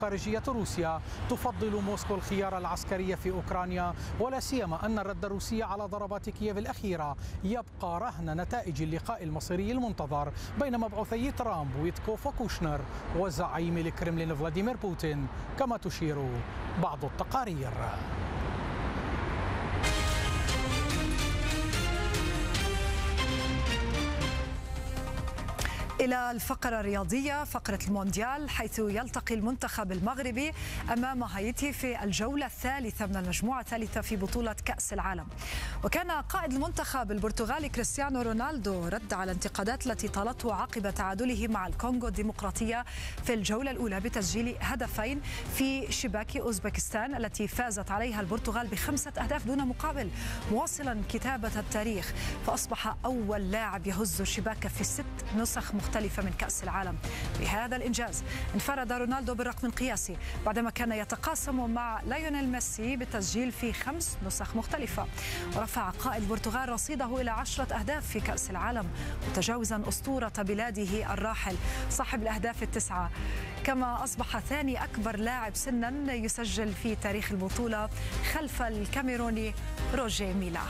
خارجية روسيا تفضل موسكو الخيار العسكري في أوكرانيا، ولا سيما أن الرد الروسي على ضربات كييف الأخيرة يبقى رهن نتائج اللقاء المصيري المنتظر بين مبعوثي ترامب ويتكوف وكوشنر وزعيم الكرملين فلاديمير بوتين كما تشير بعض التقارير. إلى الفقرة الرياضية، فقرة المونديال، حيث يلتقي المنتخب المغربي أمام هايتي في الجولة الثالثة من المجموعة الثالثة في بطولة كأس العالم. وكان قائد المنتخب البرتغالي كريستيانو رونالدو رد على الانتقادات التي طالته عقب تعادله مع الكونغو الديمقراطية في الجولة الأولى بتسجيل هدفين في شباك أوزبكستان التي فازت عليها البرتغال ب5 أهداف دون مقابل، مواصلا كتابة التاريخ، فأصبح أول لاعب يهز الشباك في 6 نسخ مختلفة من كأس العالم. بهذا الإنجاز انفرد رونالدو بالرقم القياسي بعدما كان يتقاسم مع ليونيل ميسي بالتسجيل في 5 نسخ مختلفة، ورفع قائد البرتغال رصيده إلى 10 أهداف في كأس العالم، متجاوزا أسطورة بلاده الراحل صاحب الأهداف ال9، كما أصبح ثاني أكبر لاعب سنا يسجل في تاريخ البطولة خلف الكاميروني روجيه ميلا.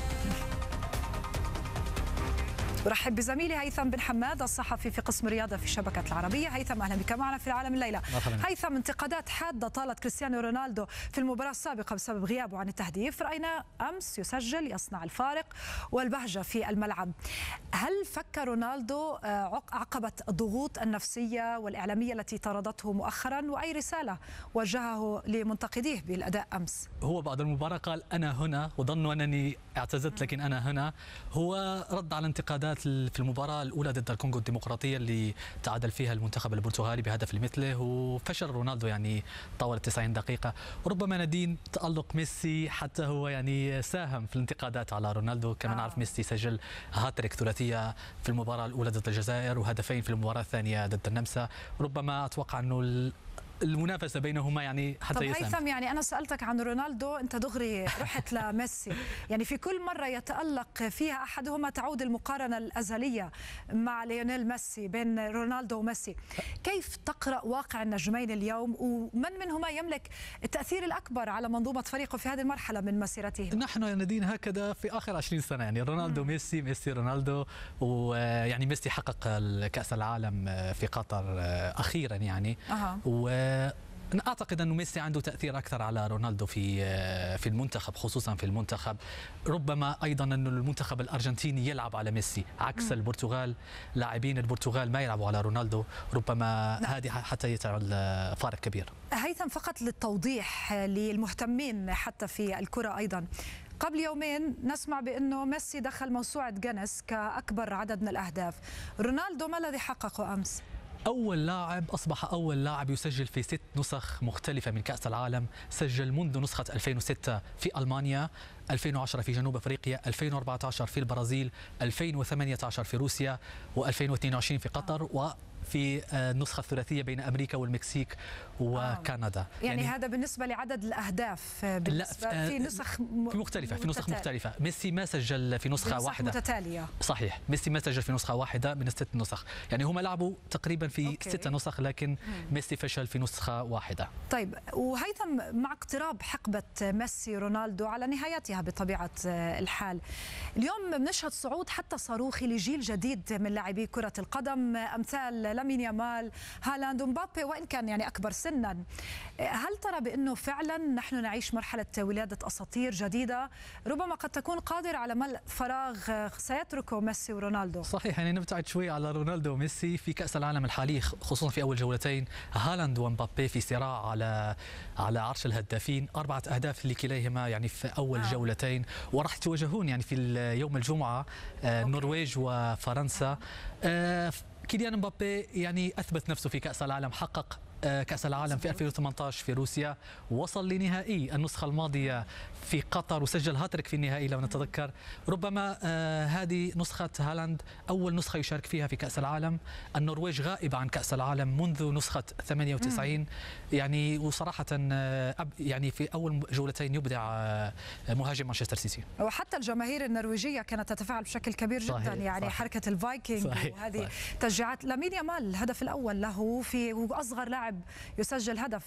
أرحب بزميلي هيثم بن حماد الصحفي في قسم الرياضة في شبكة العربية. هيثم أهلا بك معنا في العالم الليلة. هيثم، انتقادات حادة طالت كريستيانو رونالدو في المباراة السابقة بسبب غيابه عن التهديف، رأينا أمس يسجل يصنع الفارق والبهجة في الملعب. هل فك رونالدو عقبة الضغوط النفسية والإعلامية التي طاردته مؤخرا، وأي رسالة وجهه لمنتقديه بالأداء أمس؟ هو بعد المباراة قال أنا هنا، وظنوا أنني اعتزلت لكن أنا هنا. هو رد على انتقادات في المباراة الأولى ضد الكونغو الديمقراطية اللي تعادل فيها المنتخب البرتغالي بهدف لمثله، وفشل رونالدو يعني طوال 90 دقيقة. وربما ندين تألق ميسي حتى هو يعني ساهم في الانتقادات على رونالدو. كما نعرف ميسي سجل هاتريك ثلاثية في المباراة الأولى ضد الجزائر وهدفين في المباراة الثانية ضد النمسا. ربما أتوقع أنه المنافسة بينهما يعني حتى يسهم. طب هيثم، يعني أنا سألتك عن رونالدو، أنت دغري رحت لميسي. يعني في كل مرة يتألق فيها أحدهما تعود المقارنة الأزلية مع ليونيل ميسي بين رونالدو وميسي. كيف تقرأ واقع النجمين اليوم، ومن منهما يملك التأثير الأكبر على منظومة فريقه في هذه المرحلة من مسيرته؟ نحن يا نادين هكذا في آخر 20 سنة، يعني رونالدو ميسي، ميسي رونالدو. ويعني ميسي حقق كأس العالم في قطر أخيرا يعني. أنا أعتقد أنه ميسي عنده تأثير أكثر على رونالدو في المنتخب، خصوصا في المنتخب. ربما أيضا أنه المنتخب الأرجنتيني يلعب على ميسي عكس البرتغال. لاعبين البرتغال ما يلعبوا على رونالدو، ربما هذه حتى يجعل فارق كبير. هيثم، فقط للتوضيح للمهتمين حتى في الكرة أيضا، قبل يومين نسمع بأنه ميسي دخل موسوعة جينيس كأكبر عدد من الأهداف. رونالدو ما الذي حققه أمس؟ أصبح أول لاعب يسجل في 6 نسخ مختلفة من كأس العالم. سجل منذ نسخة 2006 في ألمانيا، 2010 في جنوب أفريقيا، 2014 في البرازيل، 2018 في روسيا، و2022 في قطر، وفي النسخة الثلاثية بين أمريكا والمكسيك وكندا. يعني هذا بالنسبة لعدد الأهداف بالنسبة في نسخ مختلفة. في نسخ مختلفة. ميسي ما سجل في نسخة واحدة متتالية. صحيح، ميسي ما سجل في نسخة واحدة من ال6 نسخ. يعني هم لعبوا تقريبا في 6 نسخ، لكن ميسي فشل في نسخة واحدة. طيب، وهيثم، مع اقتراب حقبة ميسي رونالدو على نهايتها بطبيعة الحال، اليوم بنشهد صعود حتى صاروخي لجيل جديد من لاعبي كرة القدم أمثال لامين يامال، هالاند، ومبابي، وإن كان يعني أكبر سنا. هل ترى بأنه فعلا نحن نعيش مرحلة ولادة أساطير جديدة ربما قد تكون قادرة على ملء فراغ سيتركه ميسي ورونالدو؟ صحيح، يعني نبتعد شوي على رونالدو وميسي في كأس العالم الحالي، خصوصا في أول جولتين. هالاند ومبابي في صراع على عرش الهدافين، 4 أهداف لكليهما يعني في أول جولتين، وراح يتواجهون يعني في يوم الجمعة النرويج وفرنسا. كيليان مبابي يعني أثبت نفسه في كأس العالم، حقق كأس العالم في 2018 في روسيا، وصل لنهائي النسخة الماضية في قطر وسجل هاتريك في النهائي لو نتذكر. ربما هذه نسخة هالاند أول نسخة يشارك فيها في كأس العالم. النرويج غائبة عن كأس العالم منذ نسخة 98 يعني، وصراحة يعني في أول جولتين يبدع مهاجم مانشستر سيتي. وحتى الجماهير النرويجية كانت تتفاعل بشكل كبير جدا. صحيح يعني صحيح حركة الفايكنج وهذه تشجيعات. لامين يامال الهدف الأول له، في أصغر لاعب يسجل هدف